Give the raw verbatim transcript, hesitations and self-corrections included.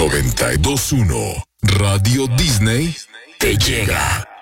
noventa y dos punto uno Radio Disney te llega.